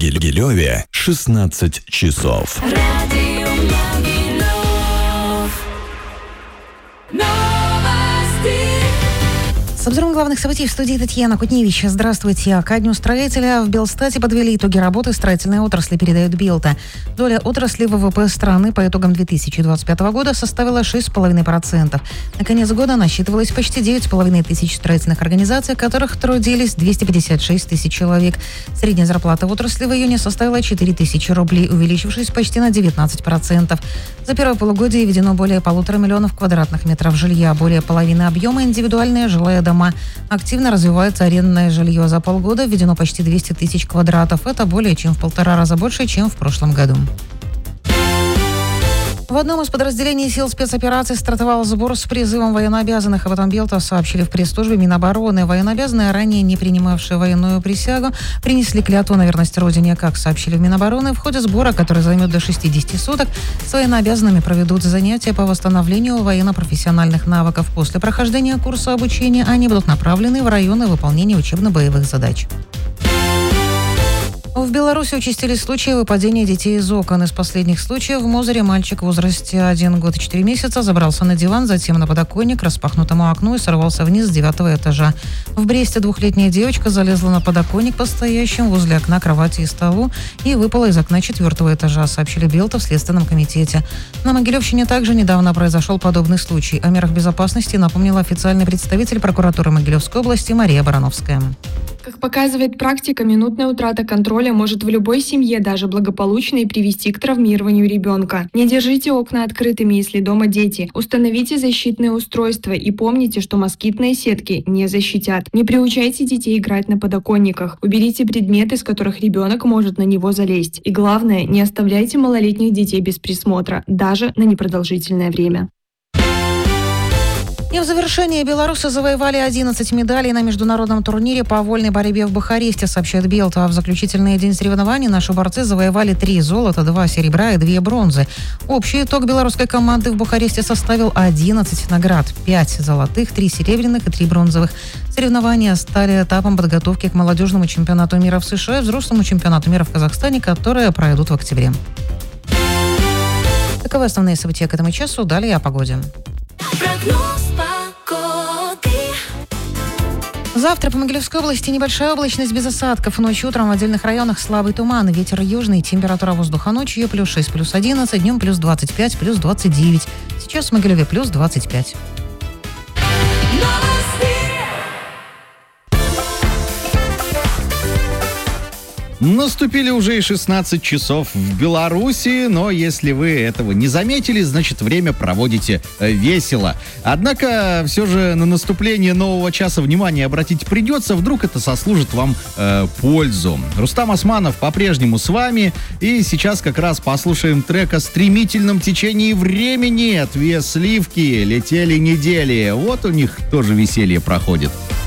Могилеве 16 часов. Радио Могилев. С обзором главных событий в студии Татьяна Кутневич. Здравствуйте. Ко дню строителя в Белстате подвели итоги работы строительной отрасли, передает Белта. Доля отрасли ВВП страны по итогам 2025 года составила 6,5%. На конец года насчитывалось почти 9,5 тысяч строительных организаций, в которых трудились 256 тысяч человек. Средняя зарплата в отрасли в июне составила 4 тысячи рублей, увеличившись почти на 19%. За первое полугодие введено более 1,5 миллиона квадратных метров жилья, более половины объема индивидуальные жилые дома. Активно развивается арендное жилье. За полгода введено почти 200 тысяч квадратов. Это более чем в 1,5 раза больше, чем в прошлом году. В одном из подразделений сил спецопераций стартовал сбор с призывом военнообязанных. Об этом Белта сообщили в пресс-службе Минобороны. Военнообязанные, ранее не принимавшие военную присягу, принесли клятву на верность Родине. Как сообщили в Минобороны, в ходе сбора, который займет до 60 суток, с военнообязанными проведут занятия по восстановлению военно-профессиональных навыков. После прохождения курса обучения они будут направлены в районы выполнения учебно-боевых задач. В Беларуси участились случаи выпадения детей из окон. Из последних случаев в Мозыре мальчик в возрасте 1 год и 4 месяца забрался на диван, затем на подоконник, распахнутому окну и сорвался вниз с 9-го этажа. В Бресте 2-летняя девочка залезла на подоконник по стоящим возле окна кровати и столу и выпала из окна 4-го этажа, сообщили Белта в Следственном комитете. На Могилевщине также недавно произошел подобный случай. О мерах безопасности напомнила официальный представитель прокуратуры Могилевской области Мария Барановская. Как показывает практика, минутная утрата контроля может в любой семье, даже благополучной, привести к травмированию ребенка. Не держите окна открытыми, если дома дети. Установите защитные устройства и помните, что москитные сетки не защитят. Не приучайте детей играть на подоконниках. Уберите предметы, с которых ребенок может на него залезть. И главное, не оставляйте малолетних детей без присмотра, даже на непродолжительное время. И в завершении белорусы завоевали 11 медалей на международном турнире по вольной борьбе в Бухаресте, сообщает Белта. А в заключительный день соревнований наши борцы завоевали 3 золота, 2 серебра и 2 бронзы. Общий итог белорусской команды в Бухаресте составил 11 наград, 5 золотых, 3 серебряных и 3 бронзовых. Соревнования стали этапом подготовки к молодежному чемпионату мира в США и взрослому чемпионату мира в Казахстане, которые пройдут в октябре. Таковы основные события к этому часу. Далее о погоде. Прогноз погоды. Завтра по Могилевской области небольшая облачность без осадков. Ночью, утром в отдельных районах слабый туман. Ветер южный. Температура воздуха ночью +6, +11. Днем +25, +29. Сейчас в Могилеве +25. Наступили уже и 16 часов в Беларуси, но если вы этого не заметили, значит, время проводите весело. Однако все же на наступление нового часа внимание обратить придется, вдруг это сослужит вам пользу. Рустам Османов по-прежнему с вами, и сейчас как раз послушаем трек о стремительном течении времени. Две сливки летели недели, вот у них тоже веселье проходит.